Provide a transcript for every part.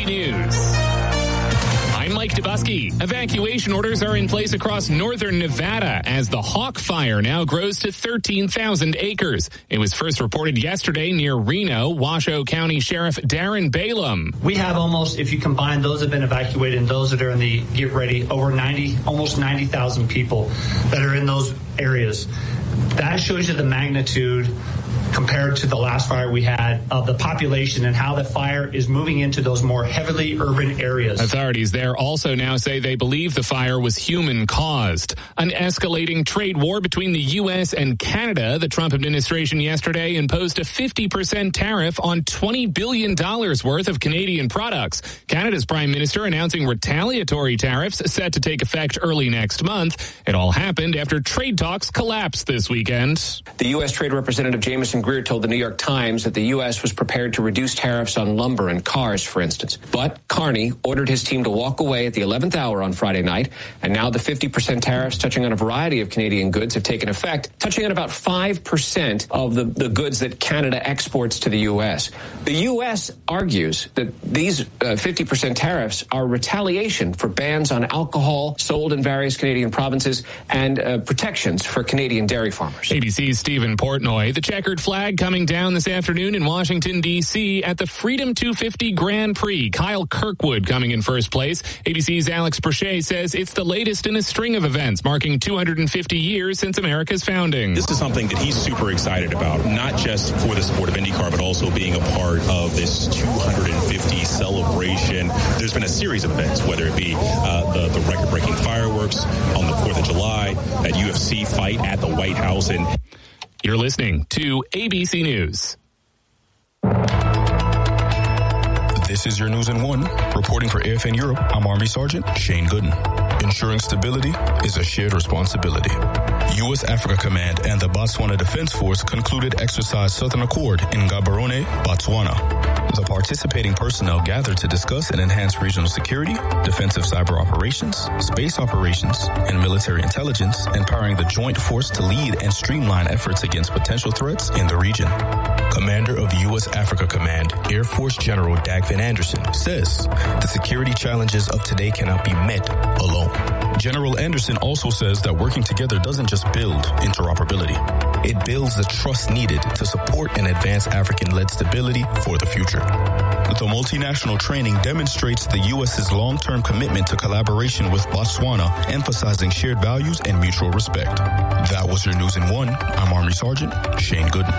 News. I'm Mike Dubusky. Evacuation orders are in place across northern Nevada as the Hawk Fire now grows to 13,000 acres. It was first reported yesterday near Reno. Washoe County Sheriff Darren Balaam. We have almost, if you combine those that have been evacuated and those that are in the get ready, over almost 90,000 people that are in those areas. That shows you the magnitude compared to the last fire we had of the population and how the fire is moving into those more heavily urban areas. Authorities there also now say they believe the fire was human-caused. An escalating trade war between the U.S. and Canada. The Trump administration yesterday imposed a 50% tariff on $20 billion worth of Canadian products. Canada's prime minister announcing retaliatory tariffs set to take effect early next month. It all happened after trade talks collapsed this weekend. The U.S. Trade Representative Jameson Greer told the New York Times that the U.S. was prepared to reduce tariffs on lumber and cars, for instance. But Carney ordered his team to walk away at the 11th hour on Friday night, and now the 50% tariffs touching on a variety of Canadian goods have taken effect, touching on about 5% of the goods that Canada exports to the U.S. The U.S. argues that these 50% tariffs are retaliation for bans on alcohol sold in various Canadian provinces and protections for Canadian dairy farmers. ABC's Stephen Portnoy. The checkered flag coming down this afternoon in Washington, D.C. at the Freedom 250 Grand Prix. Kyle Kirkwood coming in first place. ABC's Alex Perche says it's the latest in a string of events marking 250 years since America's founding. This is something that he's super excited about, not just for the sport of IndyCar, but also being a part of this 250 celebration. There's been a series of events, whether it be the record-breaking fireworks on the 4th of July, that UFC fight at the White House, and you're listening to ABC News. This is your News in One. Reporting for AFN Europe, I'm Army Sergeant Shane Gooden. Ensuring stability is a shared responsibility. U.S. Africa Command and the Botswana Defense Force concluded Exercise Southern Accord in Gaborone, Botswana. The participating personnel gathered to discuss and enhance regional security, defensive cyber operations, space operations, and military intelligence, empowering the joint force to lead and streamline efforts against potential threats in the region. Commander of the U.S. Africa Command, Air Force General Dag Van Anderson, says the security challenges of today cannot be met alone. General Anderson also says that working together doesn't just build interoperability. It builds the trust needed to support and advance African-led stability for the future. The multinational training demonstrates the U.S.'s long-term commitment to collaboration with Botswana, emphasizing shared values and mutual respect. That was your News in One. I'm Army Sergeant Shane Gooden.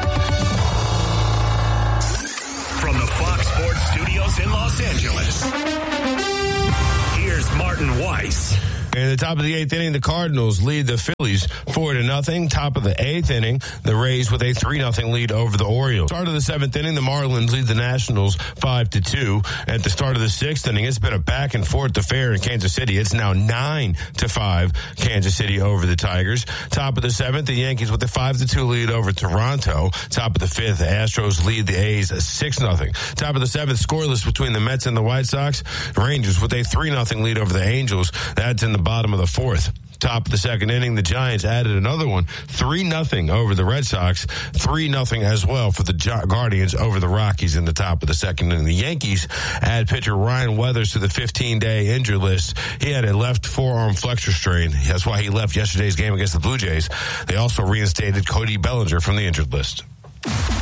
From the Fox Sports Studios in Los Angeles, here's Martin Weiss. In the top of the 8th inning, the Cardinals lead the Phillies 4-0. Top of the 8th inning, the Rays with a 3-0 lead over the Orioles. Start of the 7th inning, the Marlins lead the Nationals 5-2. At the start of the 6th inning, it's been a back and forth affair in Kansas City. It's now 9-5 Kansas City over the Tigers. Top of the 7th, the Yankees with a 5-2 lead over Toronto. Top of the 5th, the Astros lead the A's 6-0. Top of the 7th, scoreless between the Mets and the White Sox. The Rangers with a 3-0 lead over the Angels. That's in the bottom of the 4th. Top of the 2nd inning, the Giants added another one, 3-0 over the Red Sox, 3-0 as well for the Guardians over the Rockies in the top of the 2nd inning. The Yankees add pitcher Ryan Weathers to the 15-day injured list. He had a left forearm flexor strain. That's why he left yesterday's game against the Blue Jays. They also reinstated Cody Bellinger from the injured list.